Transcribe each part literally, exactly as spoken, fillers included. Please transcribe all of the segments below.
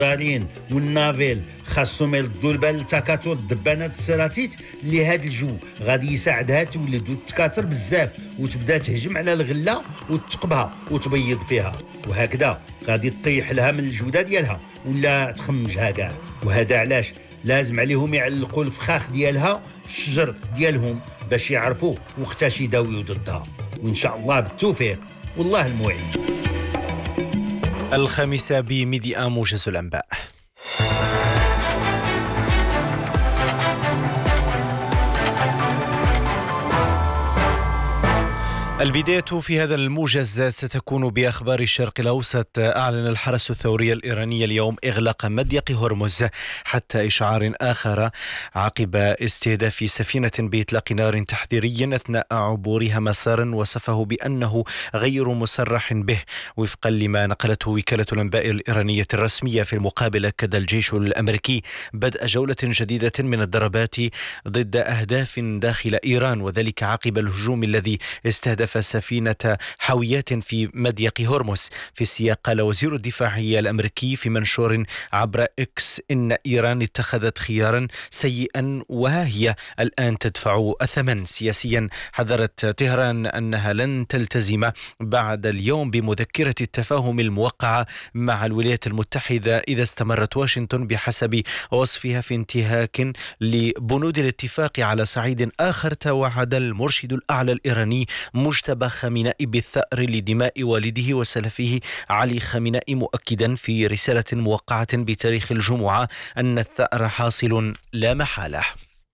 الطالين والنافيل خاصهم يردوا البال للتكاثر الدبانات السراتيت اللي هاد الجو غادي يساعدها تولد وتكاثر بزاف وتبدا تهجم على الغله وتقبها وتبيض فيها، وهكذا غادي تطيح لها من الجوده ديالها ولا تخمجها كاع. وهذا علاش لازم عليهم يعلقوا الفخاخ ديالها في الشجر ديالهم باش يعرفوا وقتاش يداويو ضدها، وان شاء الله بالتوفيق والله المعين. الخامسة بميديا موجز الأنباء. البداية في هذا الموجز ستكون بأخبار الشرق الأوسط. أعلن الحرس الثوري الإيراني اليوم إغلاق مضيق هرمز حتى إشعار آخر عقب استهداف سفينة بإطلاق نار تحذيري أثناء عبورها مسارا وصفه بأنه غير مصرح به وفقا لما نقلته وكالة الأنباء الإيرانية الرسمية. في المقابل أكد الجيش الأمريكي بدء جولة جديدة من الضربات ضد أهداف داخل إيران، وذلك عقب الهجوم الذي استهدف سفينة حاويات في مضيق هرمز. في السياق قال وزير الدفاع الأمريكي في منشور عبر إكس إن إيران اتخذت خيارا سيئا وها هي الآن تدفع الثمن. سياسيا حذرت طهران أنها لن تلتزم بعد اليوم بمذكرة التفاهم الموقعة مع الولايات المتحدة إذا استمرت واشنطن بحسب وصفها في انتهاك لبنود الاتفاق. على صعيد آخر توعد المرشد الأعلى الإيراني مجتبى خامنئي بالثأر لدماء والده وسلفه علي خامنئي، مؤكدا في رسالة موقعة بتاريخ الجمعة أن الثأر حاصل لا محالة.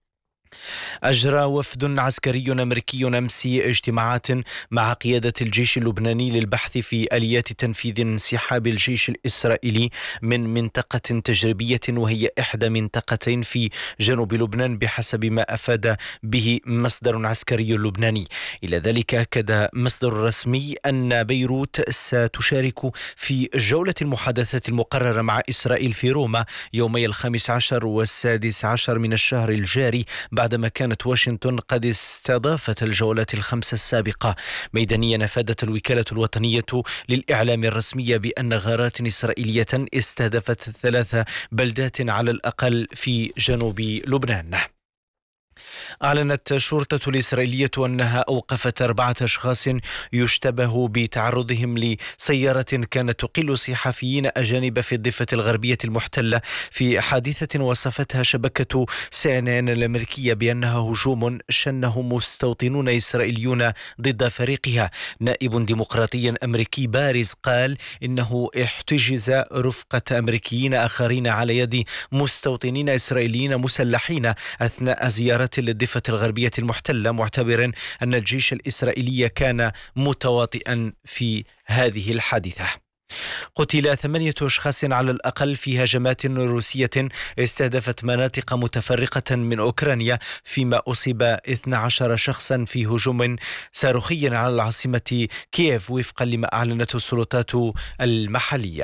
أجرى وفد عسكري أمريكي أمس اجتماعات مع قيادة الجيش اللبناني للبحث في آليات تنفيذ انسحاب الجيش الإسرائيلي من منطقة تجريبية وهي إحدى منطقتين في جنوب لبنان بحسب ما أفاد به مصدر عسكري لبناني. إلى ذلك أكد مصدر رسمي أن بيروت ستشارك في جولة المحادثات المقررة مع إسرائيل في روما يومي الخامس عشر والسادس عشر من الشهر الجاري، بعدما كانت واشنطن قد استضافت الجولات الخمسة السابقة. ميدانيا أفادت الوكالة الوطنية للإعلام الرسمية بأن غارات إسرائيلية استهدفت ثلاث بلدات على الأقل في جنوب لبنان. أعلنت الشرطة الإسرائيلية أنها أوقفت أربعة أشخاص يشتبه بتعرضهم لسيارة كانت تقل صحفيين أجانب في الضفة الغربية المحتلة في حادثة وصفتها شبكة سي إن إن الأمريكية بأنها هجوم شنه مستوطنون إسرائيليون ضد فريقها. نائب ديمقراطي أمريكي بارز قال إنه احتجز رفقة أمريكيين آخرين على يد مستوطنين إسرائيليين مسلحين أثناء زيارة للضفة الغربية المحتلة، معتبرا أن الجيش الإسرائيلي كان متواطئا في هذه الحادثة. قتل ثمانية أشخاص على الأقل في هجمات روسية استهدفت مناطق متفرقة من أوكرانيا، فيما أصيب اثني عشر شخصا في هجوم صاروخي على العاصمة كييف وفقا لما أعلنته السلطات المحلية.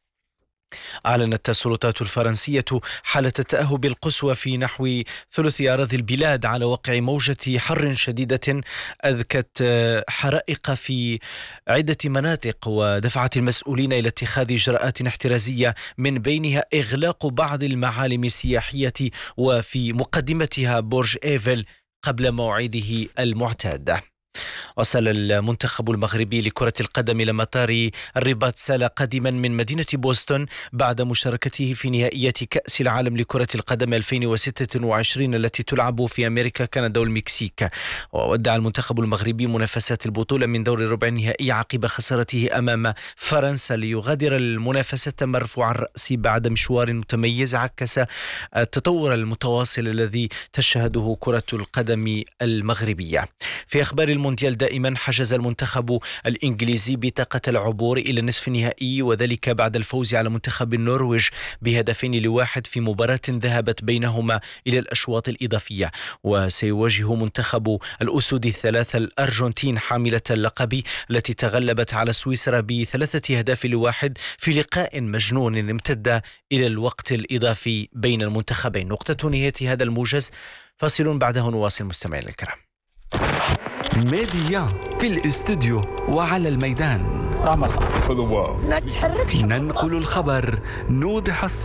أعلنت السلطات الفرنسية حالة التأهب القصوى في نحو ثلث أراضي البلاد على وقع موجة حر شديدة أذكت حرائق في عدة مناطق، ودفعت المسؤولين إلى اتخاذ إجراءات احترازية من بينها إغلاق بعض المعالم السياحية وفي مقدمتها برج إيفل قبل موعده المعتاد. وصل المنتخب المغربي لكرة القدم إلى مطار الرباط سالة قادما من مدينة بوسطن بعد مشاركته في نهائيات كأس العالم لكرة القدم ألفين وستة وعشرين التي تلعب في أمريكا كندا والمكسيك. وودع المنتخب المغربي منافسات البطولة من دور الربع النهائي عقب خسارته أمام فرنسا ليغادر المنافسة مرفوع الرأس بعد مشوار متميز عكس التطور المتواصل الذي تشهده كرة القدم المغربية. في أخبار المونديال دائما حجز المنتخب الإنجليزي بطاقة العبور إلى نصف النهائي، وذلك بعد الفوز على منتخب النرويج بهدفين لواحد في مباراة ذهبت بينهما إلى الأشواط الإضافية. وسيواجه منتخب الأسود الثلاثة الأرجنتين حاملة اللقب التي تغلبت على سويسرا بثلاثة أهداف لواحد في لقاء مجنون امتد إلى الوقت الإضافي بين المنتخبين. نقطة نهاية هذا الموجز، فاصل بعده نواصل مستمعينا الكرام. ميديا في الاستوديو وعلى الميدان. راه مرة. لا تحركش. ننقل الخبر، نوضح الصورة.